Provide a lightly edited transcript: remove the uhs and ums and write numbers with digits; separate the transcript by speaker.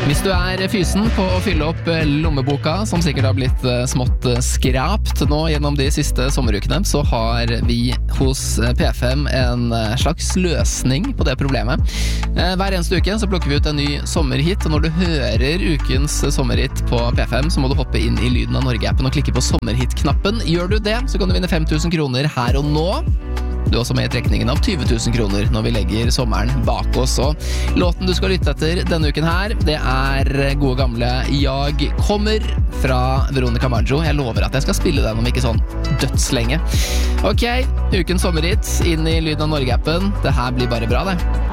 Speaker 1: Hvis du fysen på å fylle opp lommeboka, som sikkert har blitt smått skrapt nå gjennom de siste sommerukene, så har vi hos P5 en slags løsning på det problemet. Hver eneste uke så plukker vi ut en ny sommerhit, og når du hører ukens sommerhit på P5, så må du hoppe inn i Lyden av Norge-appen og klikke på sommerhit-knappen. Gjør du det, så kan du vinne 5.000 kroner her og nå. Du er også med i trekningen av 20.000 kroner når vi legger sommeren bak oss. Og låten du skal lytte etter denne uken her, det gode gamle Jag kommer fra Veronica Maggio. Jeg lover at jeg skal spille den om ikke sånn dødslenge. Ok, ukens sommerhit inn i Lyden av Norge-appen. Det her blir bare bra, det.